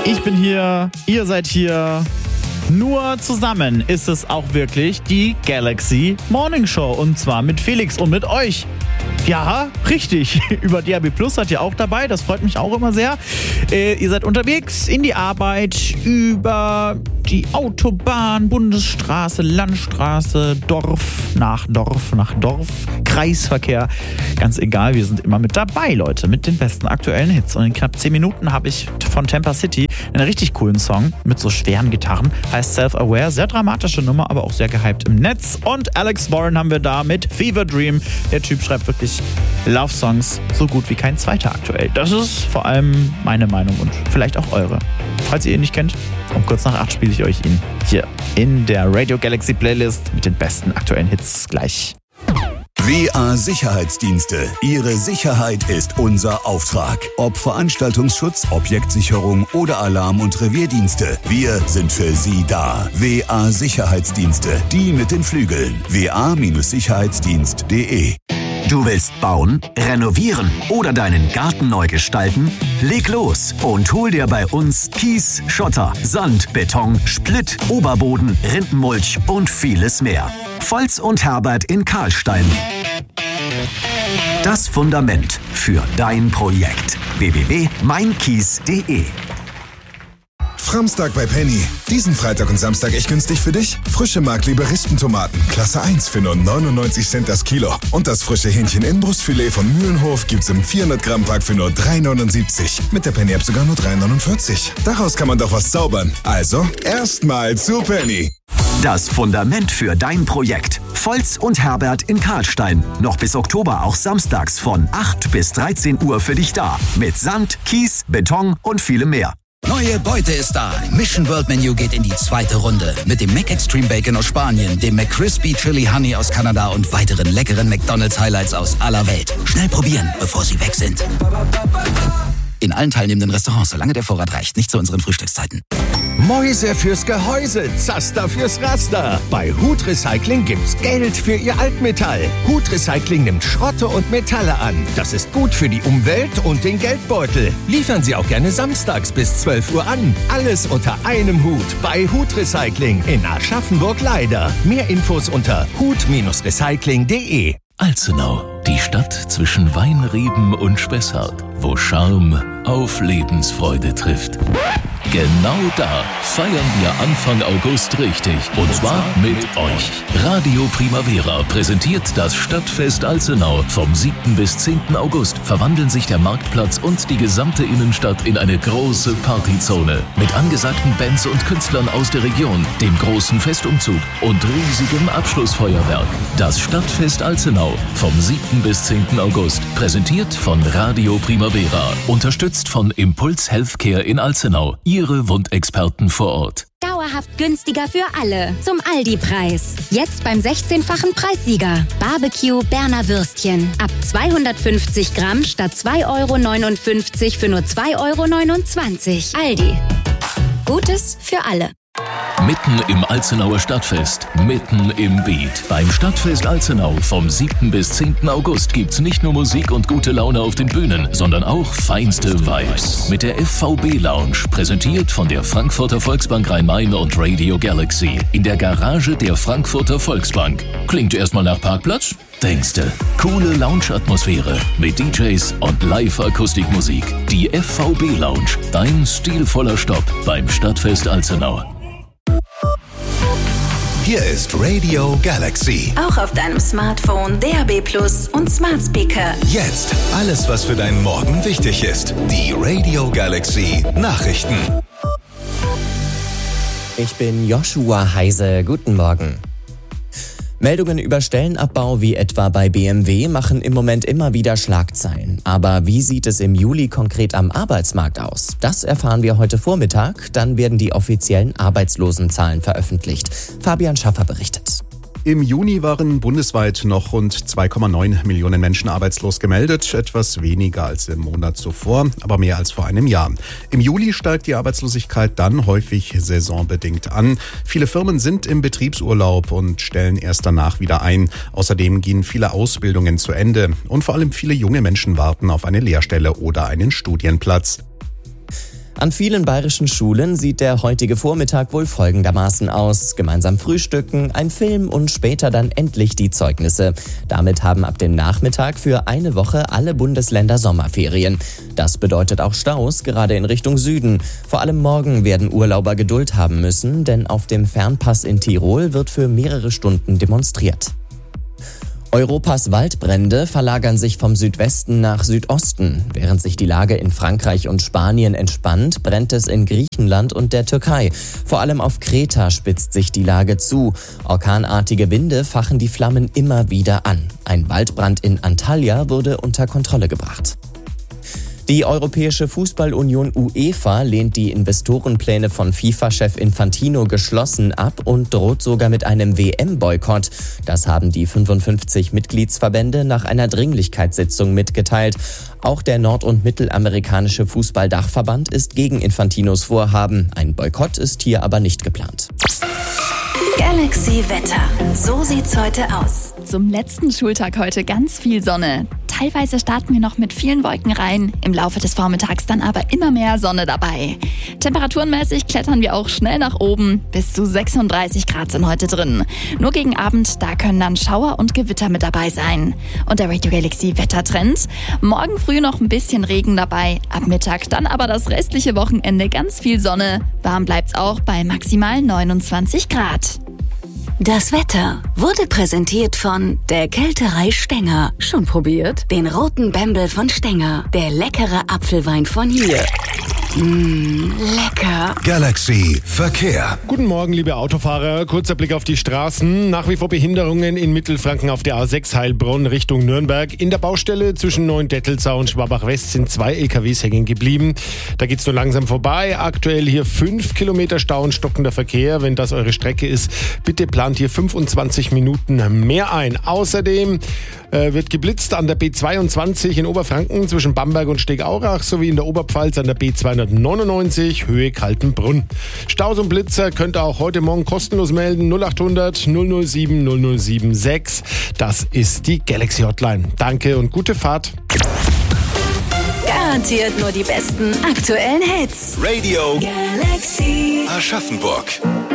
Ich bin hier, ihr seid hier. Nur zusammen ist es auch wirklich die Galaxy Morning Show. Und zwar mit Felix und mit euch. Ja, richtig. Über DAB+ seid ihr auch dabei. Das freut mich auch immer sehr. Ihr seid unterwegs in die Arbeit, über die Autobahn, Bundesstraße, Landstraße, Dorf nach Dorf nach Dorf, Kreisverkehr. Ganz egal, wir sind immer mit dabei, Leute, mit den besten aktuellen Hits. Und in knapp 10 Minuten habe ich von Tampa City einen richtig coolen Song mit so schweren Gitarren. Heißt Self-Aware, sehr dramatische Nummer, aber auch sehr gehypt im Netz. Und Alex Warren haben wir da mit Fever Dream. Der Typ schreibt wirklich Love-Songs so gut wie kein zweiter aktuell. Das ist vor allem meine Meinung und vielleicht auch eure. Falls ihr ihn nicht kennt, um kurz nach 8 spiele ich euch ihn hier in der Radio Galaxy Playlist mit den besten aktuellen Hits gleich. WA Sicherheitsdienste. Ihre Sicherheit ist unser Auftrag. Ob Veranstaltungsschutz, Objektsicherung oder Alarm- und Revierdienste. Wir sind für Sie da. WA Sicherheitsdienste. Die mit den Flügeln. wa-sicherheitsdienst.de. Du willst bauen, renovieren oder deinen Garten neu gestalten? Leg los und hol dir bei uns Kies, Schotter, Sand, Beton, Splitt, Oberboden, Rindenmulch und vieles mehr. Volz und Herbert in Karlstein. Das Fundament für dein Projekt. www.meinkies.de. Framstag bei Penny. Diesen Freitag und Samstag echt günstig für dich. Frische Markliebe Rispentomaten, Klasse 1 für nur 99 Cent das Kilo. Und das frische Hähnchen-Inbrustfilet von Mühlenhof gibt's im 400-Gramm-Pack für nur 3,79. Mit der Penny-App sogar nur 3,49. Daraus kann man doch was zaubern. Also, erstmal zu Penny. Das Fundament für dein Projekt. Volz und Herbert in Karlstein. Noch bis Oktober auch samstags von 8 bis 13 Uhr für dich da. Mit Sand, Kies, Beton und vielem mehr. Neue Beute ist da. Mission World Menu geht in die zweite Runde. Mit dem Mac Extreme Bacon aus Spanien, dem McCrispy Chili Honey aus Kanada und weiteren leckeren McDonald's Highlights aus aller Welt. Schnell probieren, bevor sie weg sind. In allen teilnehmenden Restaurants, solange der Vorrat reicht. Nicht zu unseren Frühstückszeiten. Mäuse fürs Gehäuse, Zaster fürs Raster. Bei Hut Recycling gibt's Geld für Ihr Altmetall. Hut Recycling nimmt Schrotte und Metalle an. Das ist gut für die Umwelt und den Geldbeutel. Liefern Sie auch gerne samstags bis 12 Uhr an. Alles unter einem Hut bei Hut Recycling in Aschaffenburg-Leider. Mehr Infos unter hut-recycling.de. Alzenau, die Stadt zwischen Weinreben und Spessart, wo Charme auf Lebensfreude trifft. Genau da feiern wir Anfang August richtig. Und zwar mit euch. Radio Primavera präsentiert das Stadtfest Alzenau. Vom 7. bis 10. August verwandeln sich der Marktplatz und die gesamte Innenstadt in eine große Partyzone. Mit angesagten Bands und Künstlern aus der Region, dem großen Festumzug und riesigem Abschlussfeuerwerk. Das Stadtfest Alzenau vom 7. bis 10. August. Präsentiert von Radio Primavera. Unterstützt von Impuls Healthcare in Alzenau. Ihre Wundexperten vor Ort. Dauerhaft günstiger für alle. Zum Aldi-Preis. Jetzt beim 16-fachen Preissieger. Barbecue Berner Würstchen. Ab 250 Gramm statt 2,59 € für nur 2,29 €. Aldi. Gutes für alle. Mitten im Alzenauer Stadtfest, mitten im Beat. Beim Stadtfest Alzenau vom 7. bis 10. August gibt's nicht nur Musik und gute Laune auf den Bühnen, sondern auch feinste Vibes. Mit der FVB Lounge, präsentiert von der Frankfurter Volksbank Rhein-Main und Radio Galaxy. In der Garage der Frankfurter Volksbank. Klingt erstmal nach Parkplatz? Denkste. Coole Lounge-Atmosphäre mit DJs und Live-Akustikmusik. Die FVB Lounge, dein stilvoller Stopp beim Stadtfest Alzenau. Hier ist Radio Galaxy. Auch auf deinem Smartphone, DAB+ und Smart Speaker. Jetzt alles, was für deinen Morgen wichtig ist. Die Radio Galaxy Nachrichten. Ich bin Joshua Heise. Guten Morgen. Meldungen über Stellenabbau wie etwa bei BMW machen im Moment immer wieder Schlagzeilen. Aber wie sieht es im Juli konkret am Arbeitsmarkt aus? Das erfahren wir heute Vormittag. Dann werden die offiziellen Arbeitslosenzahlen veröffentlicht. Fabian Schaffer berichtet. Im Juni waren bundesweit noch rund 2,9 Millionen Menschen arbeitslos gemeldet, etwas weniger als im Monat zuvor, aber mehr als vor einem Jahr. Im Juli steigt die Arbeitslosigkeit dann häufig saisonbedingt an. Viele Firmen sind im Betriebsurlaub und stellen erst danach wieder ein. Außerdem gehen viele Ausbildungen zu Ende und vor allem viele junge Menschen warten auf eine Lehrstelle oder einen Studienplatz. An vielen bayerischen Schulen sieht der heutige Vormittag wohl folgendermaßen aus. Gemeinsam frühstücken, ein Film und später dann endlich die Zeugnisse. Damit haben ab dem Nachmittag für eine Woche alle Bundesländer Sommerferien. Das bedeutet auch Staus, gerade in Richtung Süden. Vor allem morgen werden Urlauber Geduld haben müssen, denn auf dem Fernpass in Tirol wird für mehrere Stunden demonstriert. Europas Waldbrände verlagern sich vom Südwesten nach Südosten. Während sich die Lage in Frankreich und Spanien entspannt, brennt es in Griechenland und der Türkei. Vor allem auf Kreta spitzt sich die Lage zu. Orkanartige Winde fachen die Flammen immer wieder an. Ein Waldbrand in Antalya wurde unter Kontrolle gebracht. Die Europäische Fußballunion UEFA lehnt die Investorenpläne von FIFA-Chef Infantino geschlossen ab und droht sogar mit einem WM-Boykott. Das haben die 55 Mitgliedsverbände nach einer Dringlichkeitssitzung mitgeteilt. Auch der nord- und mittelamerikanische Fußballdachverband ist gegen Infantinos Vorhaben. Ein Boykott ist hier aber nicht geplant. Galaxy Wetter. So sieht's heute aus. Zum letzten Schultag heute ganz viel Sonne. Teilweise starten wir noch mit vielen Wolken rein, im Laufe des Vormittags dann aber immer mehr Sonne dabei. Temperaturenmäßig klettern wir auch schnell nach oben, bis zu 36 Grad sind heute drin. Nur gegen Abend, da können dann Schauer und Gewitter mit dabei sein. Und der Radio Galaxy Wettertrend: morgen früh noch ein bisschen Regen dabei, ab Mittag dann aber das restliche Wochenende ganz viel Sonne. Warm bleibt's auch bei maximal 29 Grad. Das Wetter wurde präsentiert von der Kälterei Stenger. Schon probiert? Den roten Bembel von Stenger. Der leckere Apfelwein von hier. Lecker. Galaxy Verkehr. Guten Morgen, liebe Autofahrer. Kurzer Blick auf die Straßen. Nach wie vor Behinderungen in Mittelfranken auf der A6 Heilbronn Richtung Nürnberg. In der Baustelle zwischen Neuendettelsau und Schwabach-West sind 2 LKWs hängen geblieben. Da geht's nur langsam vorbei. Aktuell hier 5 Kilometer Stau und stockender Verkehr. Wenn das eure Strecke ist, bitte plant hier 25 Minuten mehr ein. Außerdem wird geblitzt an der B22 in Oberfranken zwischen Bamberg und Stegaurach sowie in der Oberpfalz an der B299 Höhe Kaltenbrunn. Staus und Blitzer könnt ihr auch heute Morgen kostenlos melden. 0800 007 0076. Das ist die Galaxy Hotline. Danke und gute Fahrt. Garantiert nur die besten aktuellen Hits. Radio Galaxy Aschaffenburg.